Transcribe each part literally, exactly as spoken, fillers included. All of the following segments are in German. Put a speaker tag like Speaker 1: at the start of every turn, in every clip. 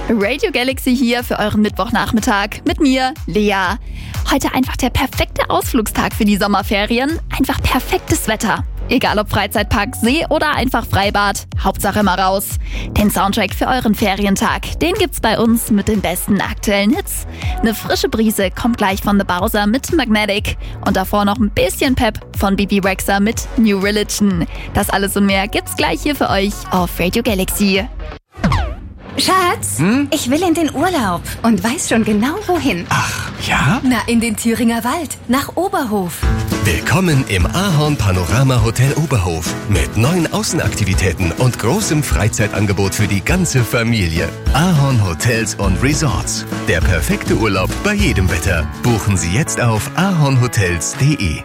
Speaker 1: Radio Galaxy hier für euren Mittwochnachmittag mit mir, Lea. Heute einfach der perfekte Ausflugstag für die Sommerferien. Einfach perfektes Wetter. Egal ob Freizeitpark, See oder einfach Freibad, Hauptsache mal raus. Den Soundtrack für euren Ferientag, den gibt's bei uns mit den besten aktuellen Hits. Eine frische Brise kommt gleich von The Bowser mit Magnetic und davor noch ein bisschen Pep von B B Rexha mit New Religion. Das alles und mehr gibt's gleich hier für euch auf Radio Galaxy.
Speaker 2: Schatz, hm? Ich will in den Urlaub und weiß schon genau wohin.
Speaker 3: Ach, ja?
Speaker 2: Na, in den Thüringer Wald, nach Oberhof.
Speaker 4: Willkommen im Ahorn Panorama Hotel Oberhof mit neuen Außenaktivitäten und großem Freizeitangebot für die ganze Familie. Ahorn Hotels und Resorts. Der perfekte Urlaub bei jedem Wetter. Buchen Sie jetzt auf ahornhotels punkt de.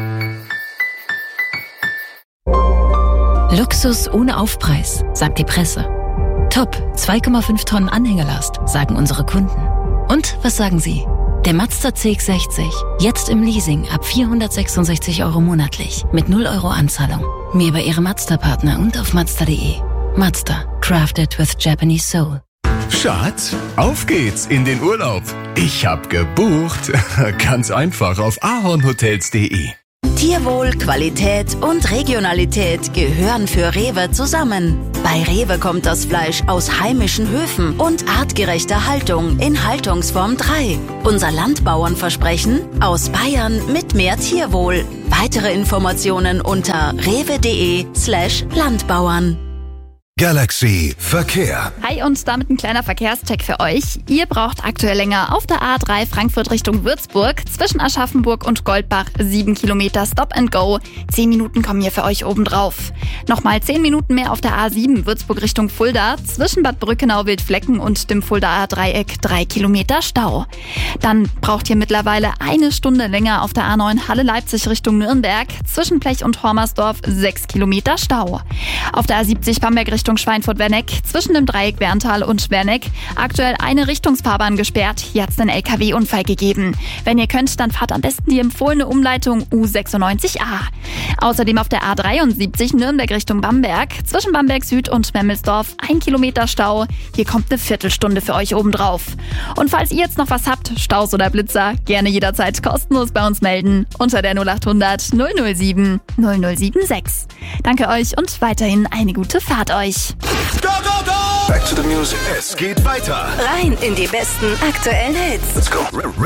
Speaker 5: Luxus ohne Aufpreis, sagt die Presse. Top, zwei Komma fünf Tonnen Anhängerlast, sagen unsere Kunden. Und was sagen Sie? Der Mazda C X sechzig, jetzt im Leasing ab vierhundertsechsundsechzig Euro monatlich, mit null Euro Anzahlung. Mehr bei Ihrem Mazda-Partner und auf mazda punkt de. Mazda, crafted with Japanese soul.
Speaker 4: Schatz, auf geht's in den Urlaub. Ich hab gebucht. Ganz einfach auf ahornhotels punkt de.
Speaker 6: Tierwohl, Qualität und Regionalität gehören für Rewe zusammen. Bei Rewe kommt das Fleisch aus heimischen Höfen und artgerechter Haltung in Haltungsform drei. Unser Landbauernversprechen: aus Bayern mit mehr Tierwohl. Weitere Informationen unter rewe.de slash Landbauern.
Speaker 3: Galaxy Verkehr.
Speaker 1: Hi und damit ein kleiner Verkehrscheck für euch. Ihr braucht aktuell länger auf der A drei Frankfurt Richtung Würzburg. Zwischen Aschaffenburg und Goldbach sieben Kilometer Stop and Go. zehn Minuten kommen hier für euch oben drauf. Nochmal zehn Minuten mehr auf der A sieben Würzburg Richtung Fulda. Zwischen Bad Brückenau, Wildflecken und dem Fuldaer Dreieck drei Kilometer Stau. Dann braucht ihr mittlerweile eine Stunde länger auf der A neun Halle Leipzig Richtung Nürnberg. Zwischen Plech und Hormersdorf sechs Kilometer Stau. Auf der A siebzig Bamberg Richtung Schweinfurt-Werneck, zwischen dem Dreieck Berntal und Werneck, aktuell eine Richtungsfahrbahn gesperrt. Hier hat es einen L K W-Unfall gegeben. Wenn ihr könnt, dann fahrt am besten die empfohlene Umleitung U sechsundneunzig a. Außerdem auf der A dreiundsiebzig Nürnberg Richtung Bamberg, zwischen Bamberg Süd und Memmelsdorf ein Kilometer Stau. Hier kommt eine Viertelstunde für euch obendrauf. Und falls ihr jetzt noch was habt, Staus oder Blitzer, gerne jederzeit kostenlos bei uns melden unter der null acht hundert null null sieben null null sieben sechs. Danke euch und weiterhin eine gute Fahrt euch.
Speaker 3: Go, go, go! Back to the music. Es geht weiter.
Speaker 2: Rein in die besten aktuellen Hits.
Speaker 3: Let's go.